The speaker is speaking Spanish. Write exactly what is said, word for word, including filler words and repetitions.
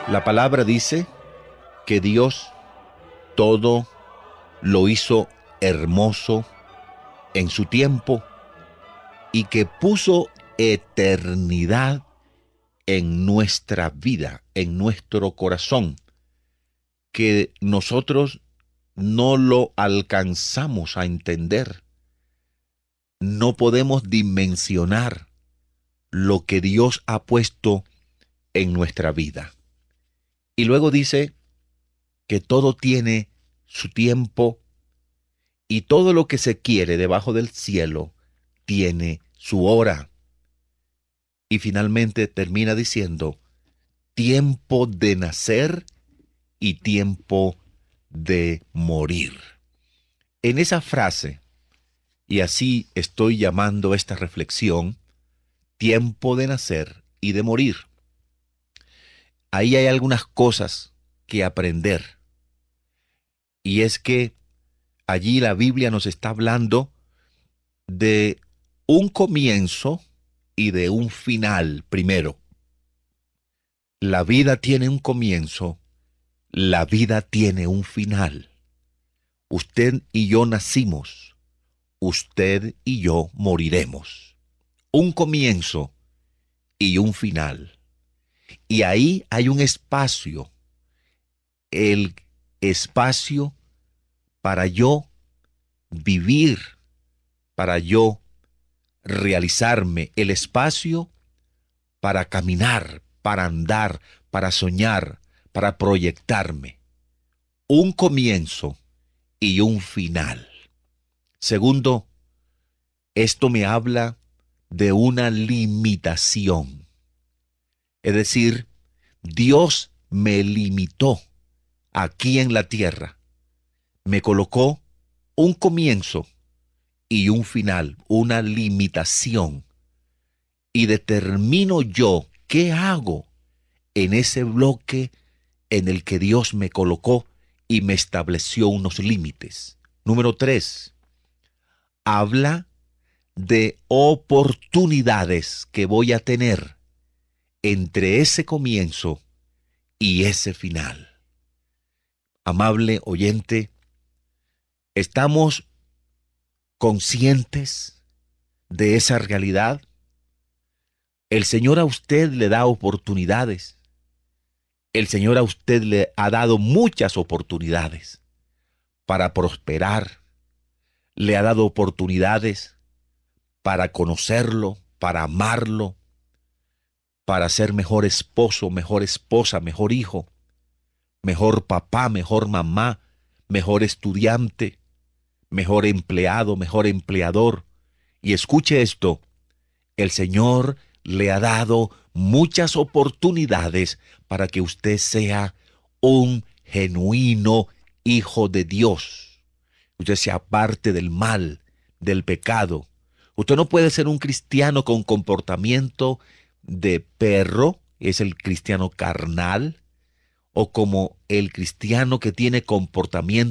La palabra dice que Dios todo lo hizo hermoso en su tiempo y que puso eternidad en nuestra vida, en nuestro corazón, que nosotros no lo alcanzamos a entender. No podemos dimensionar lo que Dios ha puesto en nuestra vida. Y luego dice que todo tiene su tiempo y todo lo que se quiere debajo del cielo tiene su hora. Y finalmente termina diciendo, tiempo de nacer y tiempo de morir. En esa frase, y así estoy llamando esta reflexión, tiempo de nacer y de morir. Ahí hay algunas cosas que aprender. Y es que allí la Biblia nos está hablando de un comienzo y de un final primero. La vida tiene un comienzo, la vida tiene un final. Usted y yo nacimos, usted y yo moriremos. Un comienzo y un final. Y ahí hay un espacio, el espacio para yo vivir, para yo realizarme, el espacio para caminar, para andar, para soñar, para proyectarme. Un comienzo y un final. Segundo, esto me habla de una limitación. Es decir, Dios me limitó aquí en la tierra. Me colocó un comienzo y un final, una limitación. Y determino yo qué hago en ese bloque en el que Dios me colocó y me estableció unos límites. Número tres, habla de oportunidades que voy a tener entre ese comienzo y ese final. Amable oyente, ¿estamos conscientes de esa realidad? El Señor a usted le da oportunidades. El Señor a usted le ha dado muchas oportunidades para prosperar. Le ha dado oportunidades para conocerlo, para amarlo, para ser mejor esposo, mejor esposa, mejor hijo, mejor papá, mejor mamá, mejor estudiante, mejor empleado, mejor empleador. Y escuche esto, el Señor le ha dado muchas oportunidades para que usted sea un genuino hijo de Dios. Usted se aparte del mal, del pecado. Usted no puede ser un cristiano con comportamiento de perro, es el cristiano carnal, o como el cristiano que tiene comportamiento